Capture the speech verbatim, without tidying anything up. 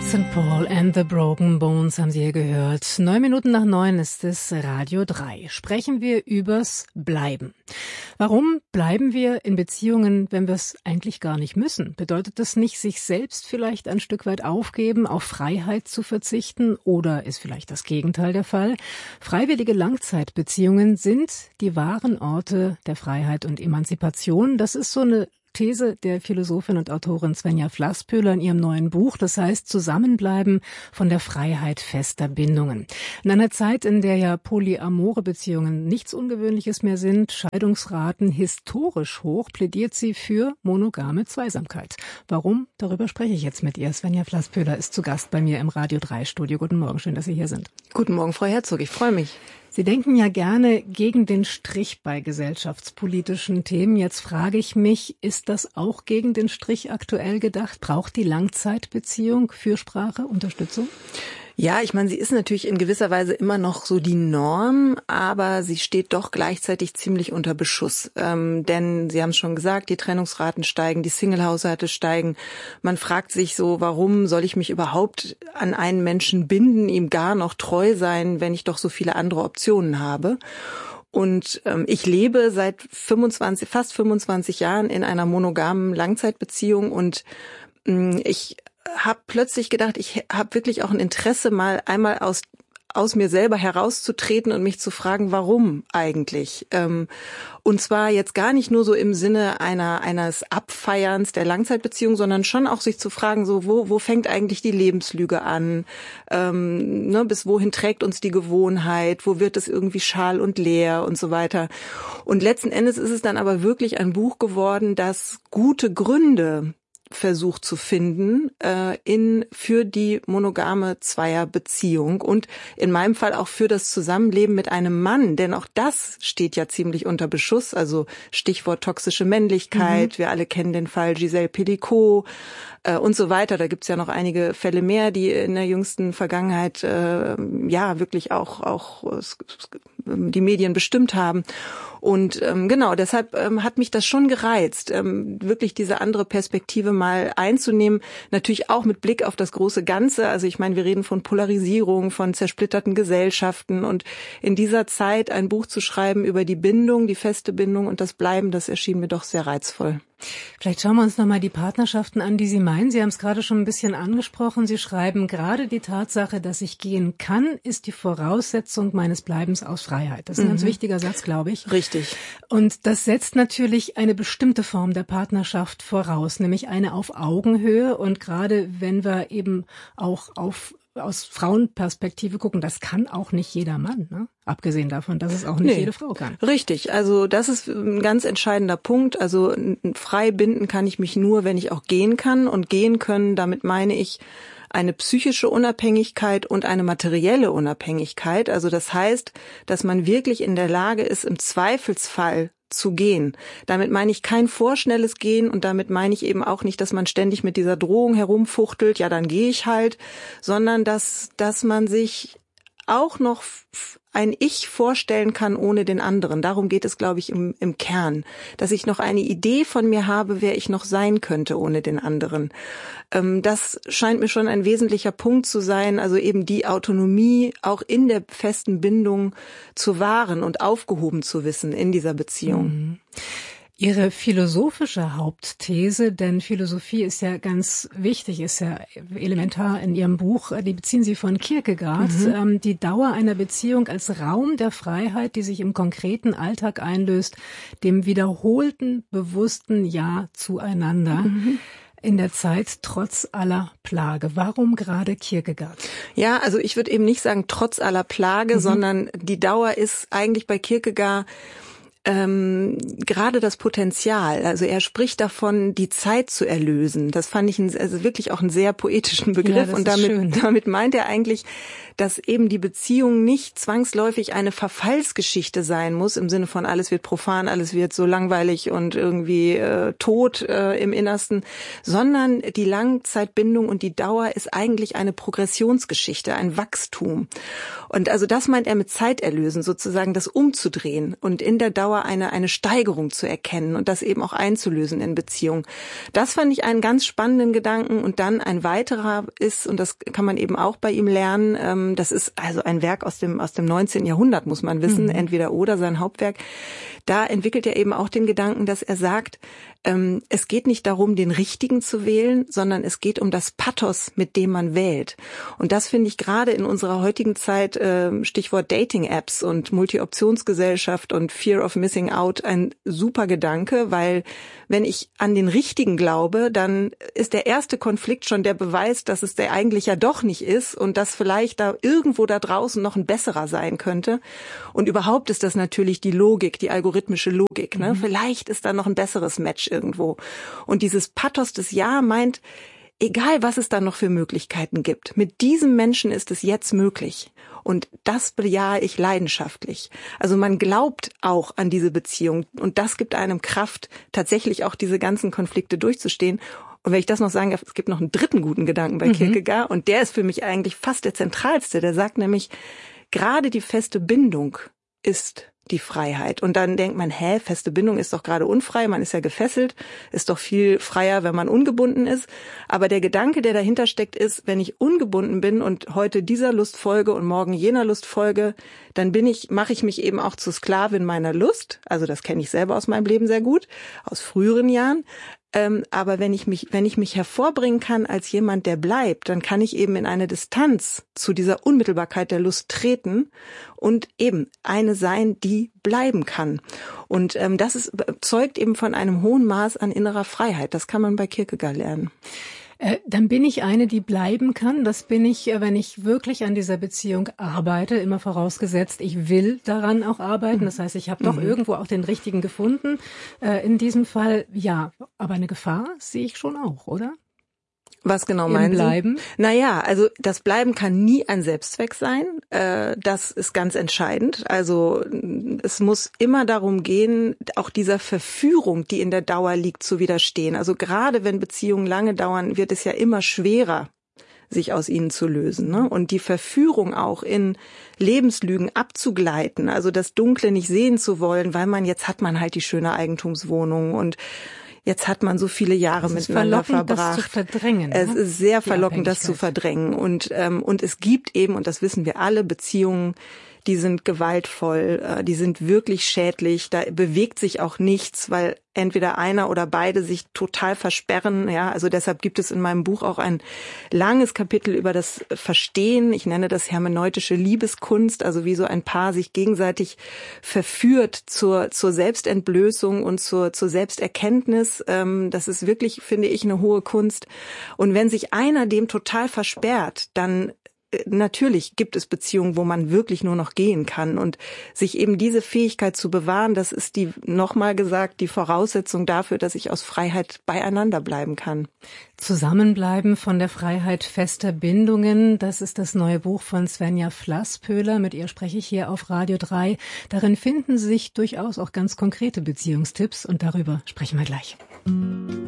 Sankt Paul and the Broken Bones haben Sie hier gehört. Neun Minuten nach neun ist es Radio drei. Sprechen wir übers Bleiben. Warum bleiben wir in Beziehungen, wenn wir es eigentlich gar nicht müssen? Bedeutet das nicht, sich selbst vielleicht ein Stück weit aufgeben, auf Freiheit zu verzichten? Oder ist vielleicht das Gegenteil der Fall? Freiwillige Langzeitbeziehungen sind die wahren Orte der Freiheit und Emanzipation. Das ist so eine These der Philosophin und Autorin Svenja Flasspöhler in ihrem neuen Buch, das heißt Zusammenbleiben von der Freiheit fester Bindungen. In einer Zeit, in der ja polyamore Beziehungen nichts Ungewöhnliches mehr sind, Scheidungsraten historisch hoch, plädiert sie für monogame Zweisamkeit. Warum? Darüber spreche ich jetzt mit ihr. Svenja Flasspöhler ist zu Gast bei mir im Radio drei Studio. Guten Morgen, schön, dass Sie hier sind. Guten Morgen, Frau Herzog, ich freue mich. Sie denken ja gerne gegen den Strich bei gesellschaftspolitischen Themen. Jetzt frage ich mich, ist das auch gegen den Strich aktuell gedacht? Braucht die Langzeitbeziehung Fürsprache, Unterstützung? Ja, ich meine, sie ist natürlich in gewisser Weise immer noch so die Norm, aber sie steht doch gleichzeitig ziemlich unter Beschuss. Ähm, denn Sie haben es schon gesagt, die Trennungsraten steigen, die Single-Haushalte steigen. Man fragt sich so, warum soll ich mich überhaupt an einen Menschen binden, ihm gar noch treu sein, wenn ich doch so viele andere Optionen habe? Und ähm, ich lebe seit fünfundzwanzig, fast fünfundzwanzig Jahren in einer monogamen Langzeitbeziehung und mh, ich habe plötzlich gedacht, ich habe wirklich auch ein Interesse, mal einmal aus aus mir selber herauszutreten und mich zu fragen, warum eigentlich? Ähm, und zwar jetzt gar nicht nur so im Sinne einer eines Abfeierns der Langzeitbeziehung, sondern schon auch sich zu fragen, so wo wo fängt eigentlich die Lebenslüge an? Ähm, ne, bis wohin trägt uns die Gewohnheit? Wo wird es irgendwie schal und leer und so weiter? Und letzten Endes ist es dann aber wirklich ein Buch geworden, das gute Gründe versucht zu finden äh, in für die monogame Zweierbeziehung und in meinem Fall auch für das Zusammenleben mit einem Mann, denn auch das steht ja ziemlich unter Beschuss, also Stichwort toxische Männlichkeit, mhm. Wir alle kennen den Fall Giselle Pelicot äh, und so weiter, da gibt's ja noch einige Fälle mehr, die in der jüngsten Vergangenheit äh, ja wirklich auch auch äh, die Medien bestimmt haben. Und ähm, genau, deshalb ähm, hat mich das schon gereizt, ähm, wirklich diese andere Perspektive mal einzunehmen. Natürlich auch mit Blick auf das große Ganze. Also ich meine, wir reden von Polarisierung, von zersplitterten Gesellschaften. Und in dieser Zeit ein Buch zu schreiben über die Bindung, die feste Bindung und das Bleiben, das erschien mir doch sehr reizvoll. Vielleicht schauen wir uns nochmal die Partnerschaften an, die Sie meinen. Sie haben es gerade schon ein bisschen angesprochen. Sie schreiben, gerade die Tatsache, dass ich gehen kann, ist die Voraussetzung meines Bleibens aus Freiheit. Das ist ein mhm. ganz wichtiger Satz, glaube ich. Richtig. Und das setzt natürlich eine bestimmte Form der Partnerschaft voraus, nämlich eine auf Augenhöhe. Und gerade wenn wir eben auch auf aus Frauenperspektive gucken, das kann auch nicht jeder Mann, ne? Abgesehen davon, dass es auch nicht nee, jede Frau kann. Richtig, also das ist ein ganz entscheidender Punkt. Also frei binden kann ich mich nur, wenn ich auch gehen kann. Und gehen können, damit meine ich eine psychische Unabhängigkeit und eine materielle Unabhängigkeit. Also das heißt, dass man wirklich in der Lage ist, im Zweifelsfall zu gehen. Damit meine ich kein vorschnelles Gehen und damit meine ich eben auch nicht, dass man ständig mit dieser Drohung herumfuchtelt, ja, dann gehe ich halt, sondern dass dass man sich auch noch ein Ich vorstellen kann ohne den anderen. Darum geht es, glaube ich, im, im Kern. Dass ich noch eine Idee von mir habe, wer ich noch sein könnte ohne den anderen. Ähm, das scheint mir schon ein wesentlicher Punkt zu sein, also eben die Autonomie auch in der festen Bindung zu wahren und aufgehoben zu wissen in dieser Beziehung. Mhm. Ihre philosophische Hauptthese, denn Philosophie ist ja ganz wichtig, ist ja elementar in Ihrem Buch, die beziehen Sie von Kierkegaard, mhm. ähm, die Dauer einer Beziehung als Raum der Freiheit, die sich im konkreten Alltag einlöst, dem wiederholten, bewussten Ja zueinander. Mhm. In der Zeit trotz aller Plage. Warum gerade Kierkegaard? Ja, also ich würde eben nicht sagen trotz aller Plage, mhm. sondern die Dauer ist eigentlich bei Kierkegaard Ähm, gerade das Potenzial, also er spricht davon, die Zeit zu erlösen. Das fand ich ein, also wirklich auch einen sehr poetischen Begriff. Ja, und damit, damit meint er eigentlich, dass eben die Beziehung nicht zwangsläufig eine Verfallsgeschichte sein muss, im Sinne von alles wird profan, alles wird so langweilig und irgendwie äh, tot äh, im Innersten, sondern die Langzeitbindung und die Dauer ist eigentlich eine Progressionsgeschichte, ein Wachstum. Und also das meint er mit Zeiterlösen, sozusagen das umzudrehen und in der Dauer Dauer eine, eine Steigerung zu erkennen und das eben auch einzulösen in Beziehungen. Das fand ich einen ganz spannenden Gedanken. Und dann ein weiterer ist, und das kann man eben auch bei ihm lernen, ähm, das ist also ein Werk aus dem, aus dem neunzehnten Jahrhundert, muss man wissen, mhm. entweder oder sein Hauptwerk. Da entwickelt er eben auch den Gedanken, dass er sagt, ähm, es geht nicht darum, den Richtigen zu wählen, sondern es geht um das Pathos, mit dem man wählt. Und das finde ich gerade in unserer heutigen Zeit, äh, Stichwort Dating-Apps und Multi-Optionsgesellschaft und Fear of Missing Out, ein super Gedanke, weil wenn ich an den Richtigen glaube, dann ist der erste Konflikt schon der Beweis, dass es der eigentlich ja doch nicht ist und dass vielleicht da irgendwo da draußen noch ein besserer sein könnte. Und überhaupt ist das natürlich die Logik, die algorithmische Logik. Ne? Mhm. Vielleicht ist da noch ein besseres Match irgendwo. Und dieses Pathos des Ja meint, egal was es da noch für Möglichkeiten gibt, mit diesem Menschen ist es jetzt möglich. Und das bejahe ich leidenschaftlich. Also man glaubt auch an diese Beziehung und das gibt einem Kraft, tatsächlich auch diese ganzen Konflikte durchzustehen. Und wenn ich das noch sagen darf, es gibt noch einen dritten guten Gedanken bei mhm. Kierkegaard und der ist für mich eigentlich fast der zentralste. Der sagt nämlich, gerade die feste Bindung ist die Freiheit. Und dann denkt man, hä, feste Bindung ist doch gerade unfrei, man ist ja gefesselt, ist doch viel freier, wenn man ungebunden ist. Aber der Gedanke, der dahinter steckt, ist, wenn ich ungebunden bin und heute dieser Lust folge und morgen jener Lust folge, dann bin ich, mache ich mich eben auch zur Sklavin meiner Lust. Also das kenne ich selber aus meinem Leben sehr gut, aus früheren Jahren. Ähm, aber wenn ich mich, wenn ich mich hervorbringen kann als jemand, der bleibt, dann kann ich eben in eine Distanz zu dieser Unmittelbarkeit der Lust treten und eben eine sein, die bleiben kann. Und ähm, das ist, zeugt eben von einem hohen Maß an innerer Freiheit. Das kann man bei Kierkegaard lernen. Äh, dann bin ich eine, die bleiben kann. Das bin ich, wenn ich wirklich an dieser Beziehung arbeite, immer vorausgesetzt, ich will daran auch arbeiten. Das heißt, ich habe doch mhm. irgendwo auch den Richtigen gefunden. Äh, in diesem Fall, ja, aber eine Gefahr sehe ich schon auch, oder? Was genau meinen Sie? Bleiben? Naja, also das Bleiben kann nie ein Selbstzweck sein. Äh, das ist ganz entscheidend. Also es muss immer darum gehen, auch dieser Verführung, die in der Dauer liegt, zu widerstehen. Also gerade wenn Beziehungen lange dauern, wird es ja immer schwerer, sich aus ihnen zu lösen, ne? Und die Verführung auch in Lebenslügen abzugleiten, also das Dunkle nicht sehen zu wollen, weil man jetzt hat man halt die schöne Eigentumswohnung und jetzt hat man so viele Jahre miteinander verbracht. Das zu verdrängen. Es ist sehr verlockend, das zu verdrängen. Und ähm, und es gibt eben, und das wissen wir alle, Beziehungen, die sind gewaltvoll, äh, die sind wirklich schädlich. Da bewegt sich auch nichts, weil entweder einer oder beide sich total versperren. Ja, also deshalb gibt es in meinem Buch auch ein langes Kapitel über das Verstehen. Ich nenne das hermeneutische Liebeskunst, also wie so ein Paar sich gegenseitig verführt zur zur Selbstentblößung und zur zur Selbsterkenntnis. Ähm, das ist wirklich, finde ich, eine hohe Kunst. Und wenn sich einer dem total versperrt, dann natürlich gibt es Beziehungen, wo man wirklich nur noch gehen kann und sich eben diese Fähigkeit zu bewahren, das ist die, nochmal gesagt, die Voraussetzung dafür, dass ich aus Freiheit beieinander bleiben kann. Zusammenbleiben von der Freiheit fester Bindungen, das ist das neue Buch von Svenja Flasspöhler. Mit ihr spreche ich hier auf Radio drei. Darin finden sich durchaus auch ganz konkrete Beziehungstipps und darüber sprechen wir gleich.